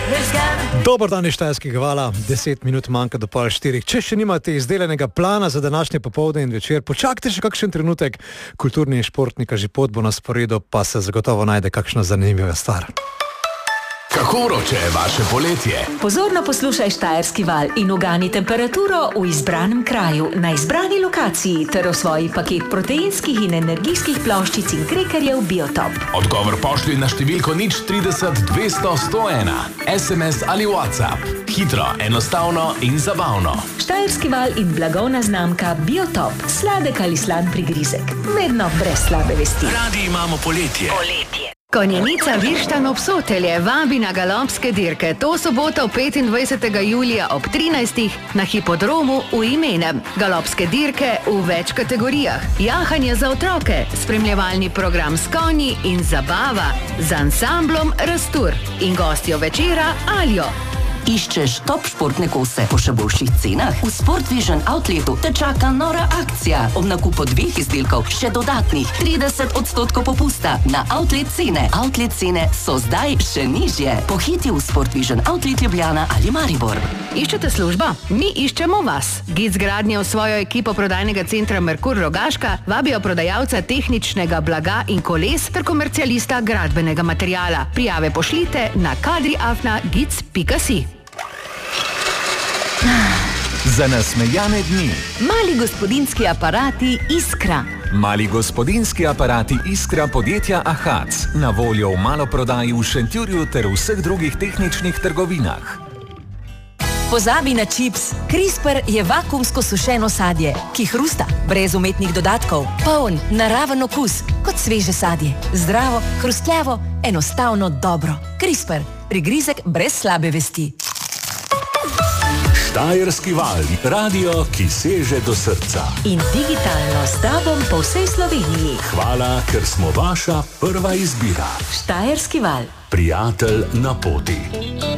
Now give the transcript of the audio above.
Dober dan iz Štajerskega vala, 10 minut manjka do pol 4. Če še nimate izdelanega plana za današnje popoldne in večer, počakajte še kakšen trenutek, kulturni in športni kažipot bo na sporedu, pa se zagotovo najde kakšna zanimiva stvar. Kako vroče je vaše poletje? Pozorno poslušaj Štajerski val in ugani temperaturo v izbranem kraju, na izbrani lokaciji ter osvoji paket proteinskih in energijskih ploščic in krekerjev Biotop. Odgovor pošlji na številko 030 200 101, SMS ali WhatsApp. Hitro, enostavno in zabavno. Štajerski val in blagovna znamka Biotop. Sladek ali slan prigrizek. Vedno brez slabe vesti. Radi imamo poletje. Konjenica Virštan Obsotelje vabi na galopske dirke. To soboto 25. julija ob 13. na hipodromu v Imenem. Galopske dirke v več kategorijah. Jahanje za otroke, spremljevalni program s konji in zabava z ansamblom Rastur in gostjo večera Aljo. Iščeš top športne kose po še boljših cenah? V Sport Vision Outletu te čaka nora akcija. Ob nakupu 2 izdelkov še dodatnih 30% popusta na outlet cene. Outlet cene so zdaj še nižje. Pohiti v Sport Vision Outlet Ljubljana ali Maribor. Iščete službo? Mi iščemo vas. Gic gradnje v svojo ekipo prodajnega centra Merkur Rogaška vabijo prodajalca tehničnega blaga in koles ter komercialista gradbenega materijala. Prijave pošljite na kadri@gic.si. Za nasmejane dni. Mali gospodinjski aparati Iskra. Mali gospodinjski aparati Iskra podjetja Ahac. Na voljo v maloprodaji v Šentjurju ter vseh drugih tehničnih trgovinah. Pozabi na čips. CRISPR je vakuumsko sušeno sadje, ki hrusta, brez umetnih dodatkov, poln, naraven okus, kot sveže sadje. Zdravo, hrustljavo, enostavno dobro. CRISPR. Prigrizek brez slabe vesti. Štajerski val, radio, ki seže do srca. In digitalno s tobom po vsej Sloveniji. Hvala, ker smo vaša prva izbira. Štajerski val. Prijatelj na poti.